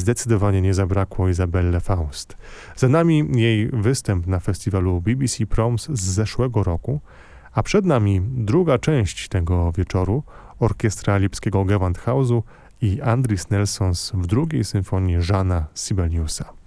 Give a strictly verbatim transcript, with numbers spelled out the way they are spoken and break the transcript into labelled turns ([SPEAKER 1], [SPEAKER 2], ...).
[SPEAKER 1] zdecydowanie nie zabrakło Izabelle Faust. Za nami jej występ na festiwalu B B C Proms z zeszłego roku, a przed nami druga część tego wieczoru, orkiestra lipskiego Gewandhausu i Andris Nelsons w drugiej symfonii Jeana Sibeliusa.